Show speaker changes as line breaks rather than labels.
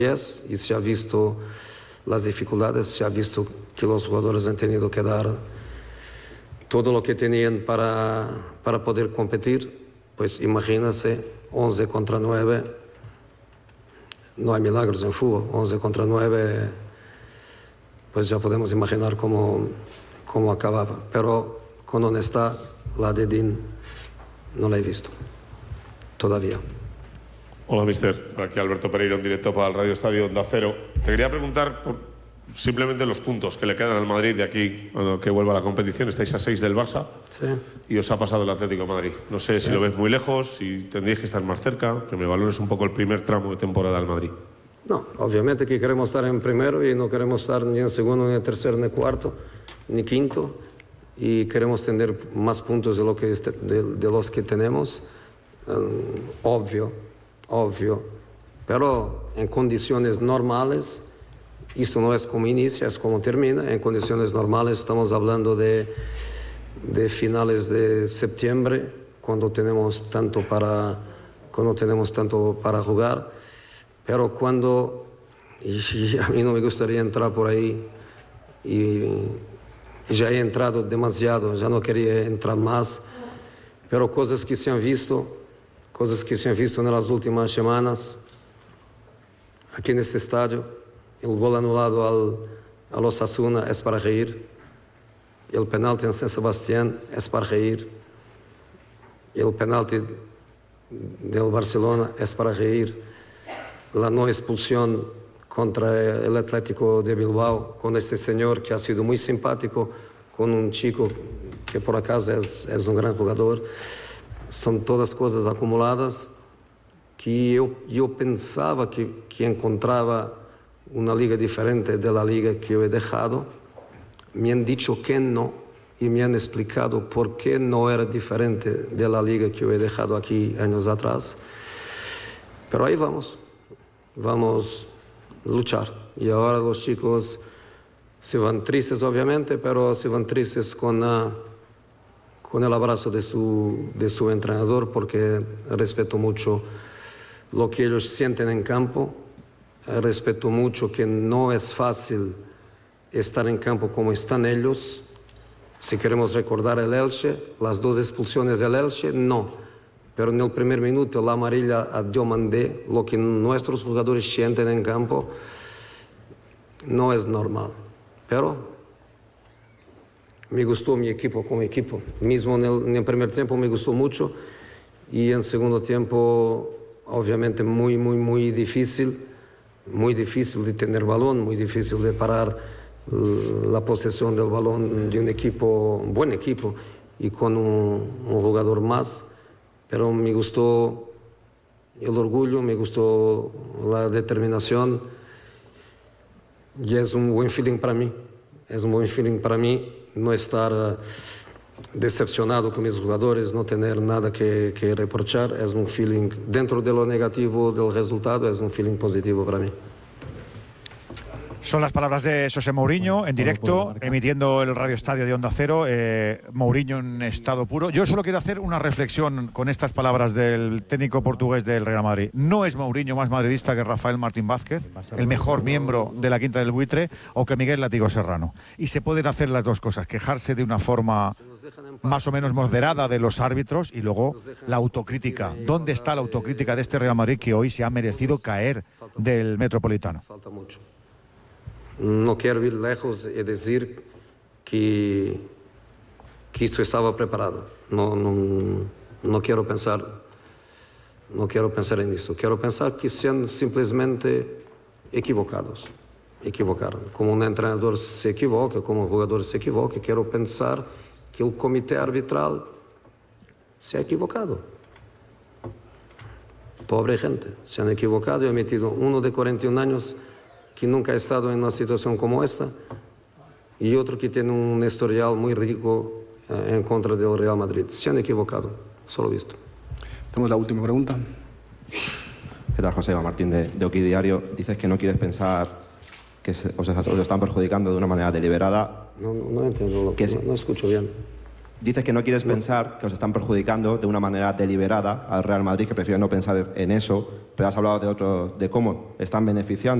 y se ha visto las dificultades, se ha visto que los jugadores han tenido que dar todo lo que tenían para poder competir. Pues imagínense, 11 contra 9, no hay milagros en fútbol, 11 contra 9, pues ya podemos imaginar cómo acababa. Pero con honestidad, la de Dean no la he visto todavía.
Hola, mister. Aquí Alberto Pereiro en directo para el Radio Estadio Onda Cero. Te quería preguntar por simplemente los puntos que le quedan al Madrid de aquí a que vuelva a la competición. Estáis a 6 del Barça,
Sí.
Y os ha pasado el Atlético de Madrid. No sé si lo ves muy lejos, si tendríais que estar más cerca, que me valores un poco el primer tramo de temporada al Madrid.
No, obviamente que queremos estar en primero y no queremos estar ni en segundo, ni en tercero, ni cuarto, ni quinto. Y queremos tener más puntos de los que tenemos. Obvio, pero en condiciones normales, esto no es como inicia, es como termina. En condiciones normales estamos hablando de finales de septiembre, cuando tenemos tanto para jugar, pero y a mí no me gustaría entrar por ahí, y ya he entrado demasiado, ya no quería entrar más, pero cosas que se han visto en las últimas semanas, aquí en este estadio, el gol anulado al Osasuna es para reír, el penalti en San Sebastián es para reír, el penalti del Barcelona es para reír, la no expulsión contra el Atlético de Bilbao con este señor que ha sido muy simpático, con un chico que por acaso es un gran jugador. Son todas cosas acumuladas que yo pensaba que encontraba una liga diferente de la liga que yo he dejado. Me han dicho que no y me han explicado por qué no era diferente de la liga que yo he dejado aquí años atrás. Pero ahí vamos a luchar. Y ahora los chicos se van tristes, obviamente, pero se van tristes con el abrazo de su entrenador, porque respeto mucho lo que ellos sienten en campo, respeto mucho que no es fácil estar en campo como están ellos. Si queremos recordar el Elche, las 2 expulsiones del Elche, no, pero en el primer minuto la amarilla a Diomandé, lo que nuestros jugadores sienten en campo, no es normal, pero me gustó mi equipo como equipo. Mismo en el primer tiempo me gustó mucho, y en segundo tiempo obviamente muy difícil de tener balón, muy difícil de parar la posesión del balón de un buen equipo y con un jugador más. Pero me gustó el orgullo, me gustó la determinación, y es un buen feeling para mí. Es un buen feeling para mí no estar decepcionado con mis jugadores, no tener nada que reprochar. Es un feeling, dentro de lo negativo del resultado, es un feeling positivo para mí.
Son las palabras de José Mourinho en directo, emitiendo el Radio Estadio de Onda Cero. Mourinho en estado puro. Yo solo quiero hacer una reflexión con estas palabras del técnico portugués del Real Madrid. ¿No es Mourinho más madridista que Rafael Martín Vázquez, el mejor miembro de la Quinta del Buitre, o que Miguel Látigo Serrano? Y se pueden hacer las dos cosas, quejarse de una forma más o menos moderada de los árbitros y luego la autocrítica. ¿Dónde está la autocrítica de este Real Madrid que hoy se ha merecido caer del Metropolitano?
Falta mucho. No quiero ir lejos y decir que esto estaba preparado. No quiero pensar en esto. Quiero pensar que sean simplemente equivocaron. Como un entrenador se equivoca, como un jugador se equivoca, quiero pensar que el comité arbitral se ha equivocado. Pobre gente, se han equivocado y han metido uno de 41 años que nunca ha estado en una situación como esta, y otro que tiene un historial muy rico en contra del Real Madrid. Se han equivocado, solo visto.
Hacemos la última pregunta.
¿Qué tal, Joseba Martín de Oki Diario? Dices que no quieres pensar que os están perjudicando de una manera deliberada.
No entiendo, no escucho bien.
Dices que no quieres pensar que os están perjudicando de una manera deliberada al Real Madrid, que prefieres no pensar en eso, pero has hablado de cómo están beneficiando